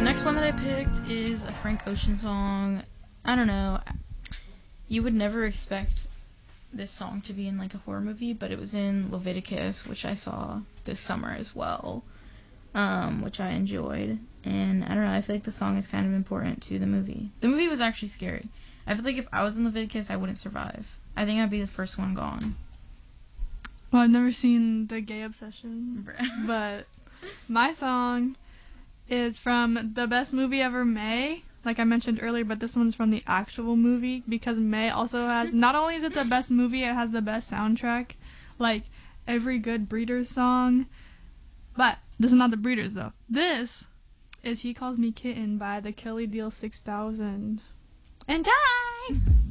The next one that I picked is a Frank Ocean song. I don't know. You would never expect this song to be in like a horror movie, but it was in Leviticus, which I saw this summer as well, which I enjoyed. And I don't know, I feel like the song is kind of important to the movie. The movie was actually scary. I feel like if I was in Leviticus, I wouldn't survive. I think I'd be the first one gone. Well, I've never seen The Gay Obsession, but my song is from The Best Movie Ever, May, like I mentioned earlier, but this one's from the actual movie, because May also has, not only is it the best movie, it has the best soundtrack, like every good Breeders song, but this is not the Breeders, though. This is He Calls Me Kitten by the Kelly Deal 6000. Enjoy!